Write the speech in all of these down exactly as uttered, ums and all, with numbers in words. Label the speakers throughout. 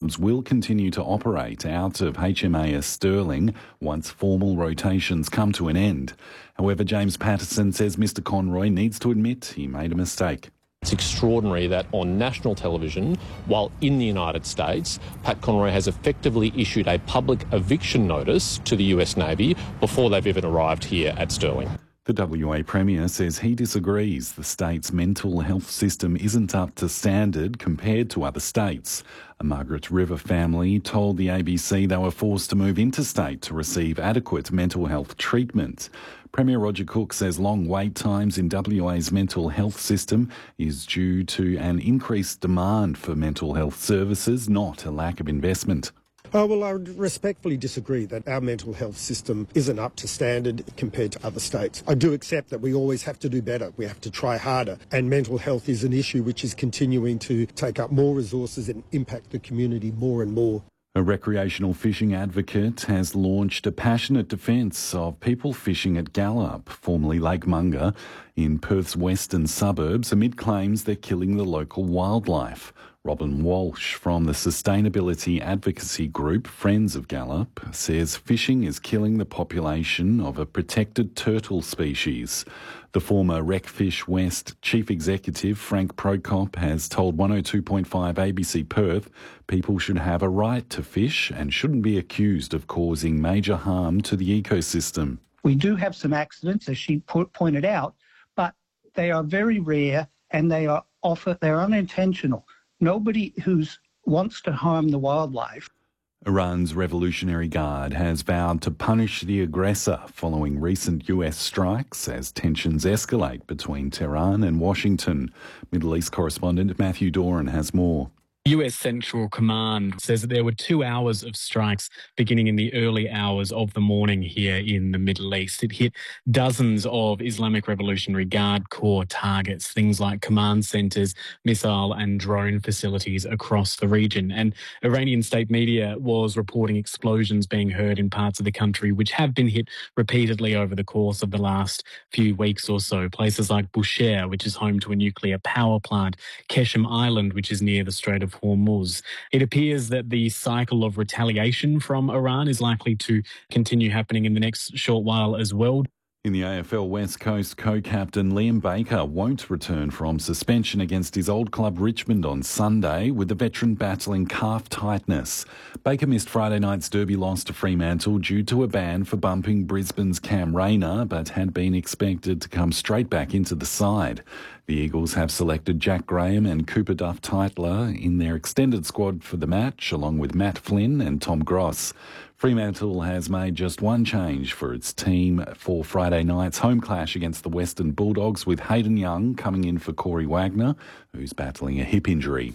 Speaker 1: jobs will continue to operate out of H M A S Stirling once formal rotations come to an end. However, James Patterson says Mr Conroy needs to admit he made a mistake.
Speaker 2: It's extraordinary that on national television, while in the United States, Pat Conroy has effectively issued a public eviction notice to the U S Navy before they've even arrived here at Stirling.
Speaker 1: The W A Premier says he disagrees. The state's mental health system isn't up to standard compared to other states. A Margaret River family told the A B C they were forced to move interstate to receive adequate mental health treatment. Premier Roger Cook says long wait times in W A's mental health system is due to an increased demand for mental health services, not a lack of investment.
Speaker 3: Oh, well, I would respectfully disagree that our mental health system isn't up to standard compared to other states. I do accept that we always have to do better. We have to try harder. And mental health is an issue which is continuing to take up more resources and impact the community more and more.
Speaker 1: A recreational fishing advocate has launched a passionate defence of people fishing at Gallup, formerly Lake Munga, in Perth's western suburbs, amid claims they're killing the local wildlife. Robin Walsh from the sustainability advocacy group Friends of Gallup says fishing is killing the population of a protected turtle species. The former Recfish West chief executive Frank Prokop has told one oh two point five A B C Perth people should have a right to fish and shouldn't be accused of causing major harm to the ecosystem.
Speaker 4: We do have some accidents, as she put, pointed out, but they are very rare and they are often they're unintentional. Nobody who wants to harm the wildlife.
Speaker 1: Iran's Revolutionary Guard has vowed to punish the aggressor following recent U S strikes as tensions escalate between Tehran and Washington. Middle East correspondent Matthew Doran has more.
Speaker 5: U S Central Command says that there were two hours of strikes beginning in the early hours of the morning here in the Middle East. It hit dozens of Islamic Revolutionary Guard Corps targets, things like command centres, missile and drone facilities across the region. And Iranian state media was reporting explosions being heard in parts of the country which have been hit repeatedly over the course of the last few weeks or so. Places like Bushehr, which is home to a nuclear power plant, Keshem Island, which is near the Strait of Hormuz. It appears that the cycle of retaliation from Iran is likely to continue happening in the next short while as well.
Speaker 1: In the A F L West Coast, co-captain Liam Baker won't return from suspension against his old club Richmond on Sunday, with the veteran battling calf tightness. Baker missed Friday night's Derby loss to Fremantle due to a ban for bumping Brisbane's Cam Rayner, but had been expected to come straight back into the side. The Eagles have selected Jack Graham and Cooper Duff-Tytler in their extended squad for the match, along with Matt Flynn and Tom Gross. Fremantle has made just one change for its team for Friday night's home clash against the Western Bulldogs, with Hayden Young coming in for Corey Wagner, who's battling a hip injury.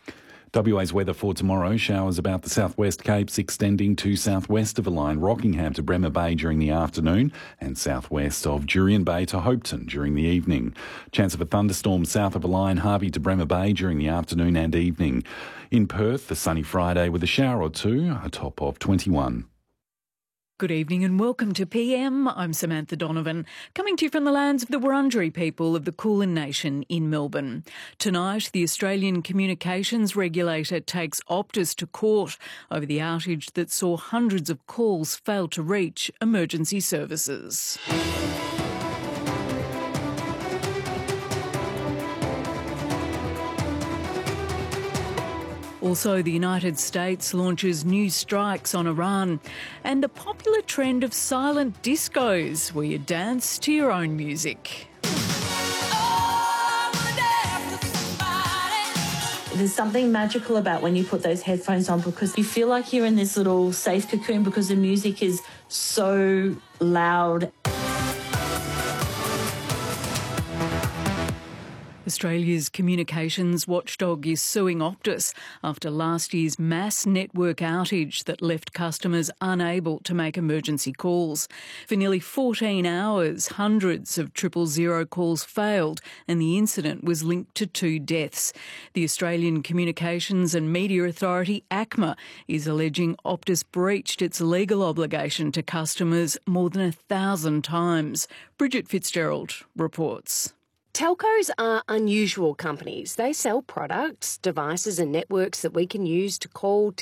Speaker 1: W A's weather for tomorrow: showers about the southwest Capes extending to southwest of the line, Rockingham to Bremer Bay during the afternoon, and southwest of Jurien Bay to Hopeton during the evening. Chance of a thunderstorm south of the line, Harvey to Bremer Bay during the afternoon and evening. In Perth, a sunny Friday with a shower or two, a top of twenty-one.
Speaker 6: Good evening and welcome to P M. I'm Samantha Donovan, coming to you from the lands of the Wurundjeri people of the Kulin Nation in Melbourne. Tonight, the Australian Communications Regulator takes Optus to court over the outage that saw hundreds of calls fail to reach emergency services. Also, the United States launches new strikes on Iran, and a popular trend of silent discos where you dance to your own music.
Speaker 7: There's something magical about when you put those headphones on, because you feel like you're in this little safe cocoon because the music is so loud.
Speaker 6: Australia's communications watchdog is suing Optus after last year's mass network outage that left customers unable to make emergency calls. For nearly fourteen hours, hundreds of triple zero calls failed and the incident was linked to two deaths. The Australian Communications and Media Authority, A C M A, is alleging Optus breached its legal obligation to customers more than a thousand times. Bridget Fitzgerald reports.
Speaker 8: Telcos are unusual companies. They sell products, devices and networks that we can use to call,